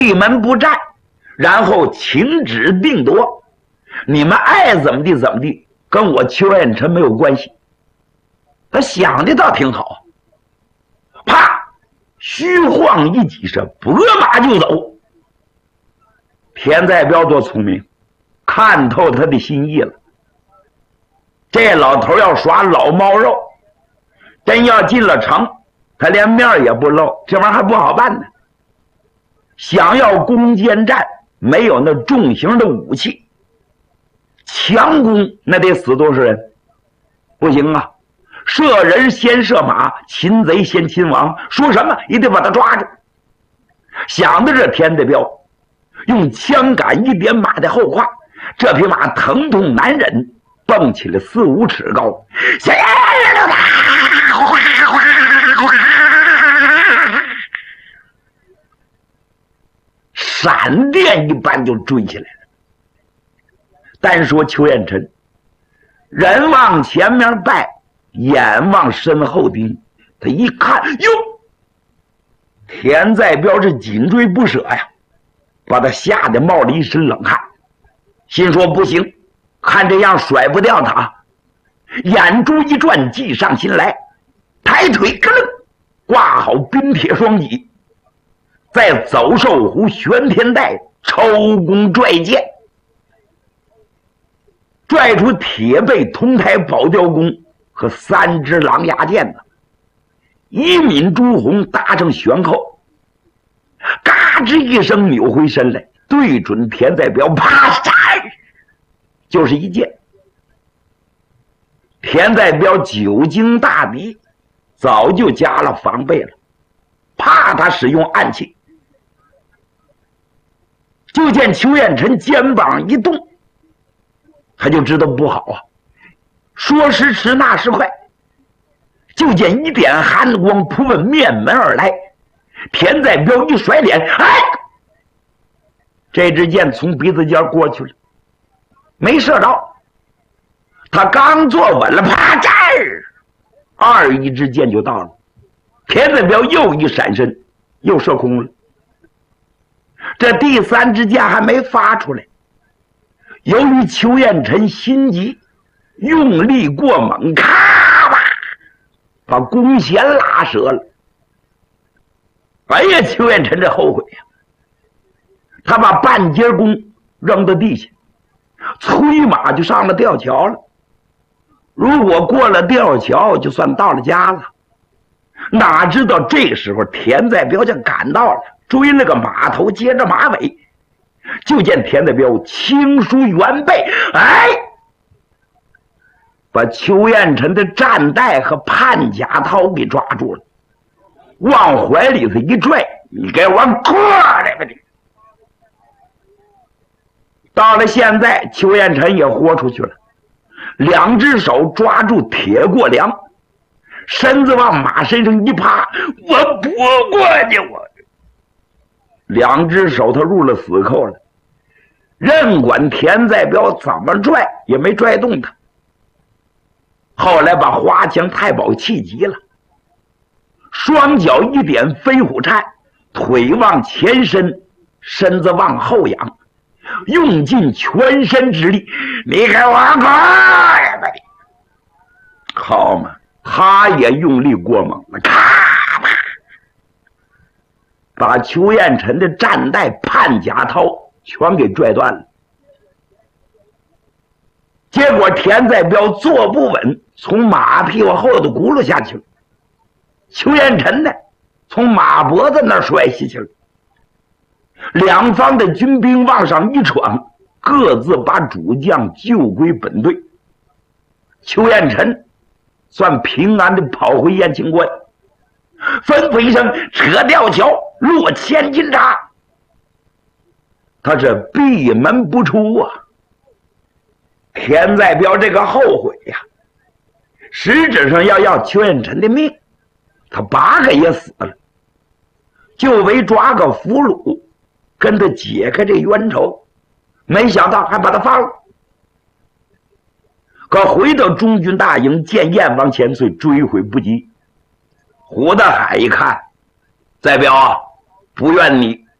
闭门不战，然后请旨定夺。你们爱怎么地怎么地，跟我邱彦辰没有关系。他想的倒挺好，啪，虚晃一击，是拨马就走。田在彪多聪明，看透他的心意了。这老头要耍老毛肉，真要进了城，他连面也不露，这玩意儿还不好办呢。想要攻坚战，没有那重型的武器，强攻那得死多少人？不行啊！射人先射马，擒贼先擒王，说什么也得把他抓住。想的这田在彪，用枪杆一点马的后胯，这匹马疼痛难忍，蹦起了4、5尺高，闪电一般就追起来了。单说邱彦辰，人往前面拜，眼望身后盯，他一看，哟，田在彪是紧追不舍呀，把他吓得冒了一身冷汗，心说不行，看这样甩不掉他。眼珠一转，计上心来，抬腿咯楞挂好冰铁双戟，在走兽湖玄天带抽弓拽箭，拽出铁背铜台宝雕弓和3支狼牙箭呢，一抿朱红搭成悬扣，嘎吱一声扭回身来，对准田在彪，啪嚓，就是一箭。田在彪久经大敌，早就加了防备了，怕他使用暗器。就见邱彦辰肩膀一动，他就知道不好啊。说时迟，那时快，就见一点寒光扑奔面门而来，田在彪一甩脸，哎，这支箭从鼻子尖过去了，没射着。他刚坐稳了，啪嚓，2一支箭就到了。田在彪又一闪身，又射空了。这第3支箭还没发出来，由于邱彦辰心急，用力过猛，咔吧，把弓弦拉折了。哎呀，邱彦辰这后悔呀！他把半截弓扔到地下，催马就上了吊桥了。如果过了吊桥，就算到了家了。哪知道这时候田在彪就赶到了，追了个马头接着马尾，就见田在彪轻舒猿背，哎，把邱彦辰的战带和判甲套给抓住了，往怀里头一拽，你给我过来吧你！到了现在，邱彦辰也豁出去了，2只手抓住铁过梁，身子往马身上一趴，我不过去，我2只手他入了死扣了，任管田在彪怎么拽也没拽动他。后来把花枪太保气急了，双脚一点飞虎颤，腿往前伸，身子往后仰，用尽全身之力，你给我过来吧！好嘛，他也用力过猛了，咔吧，把邱彦辰的战带判甲套全给拽断了。结果田在彪坐不稳，从马屁股后头轱辘下去了。邱彦辰呢，从马脖子那儿摔下去了。两方的军兵往上一闯，各自把主将救归本队。邱彦辰算平安的跑回燕青关，吩咐一声扯吊桥，落千斤闸。他是闭门不出啊。田在彪这个后悔呀，实质上要邱彦辰的命，他8个也死了，就为抓个俘虏，跟他解开这冤仇，没想到还把他放了。可回到中军大营，见燕王千岁，追悔不及。胡大海一看，在彪不怨你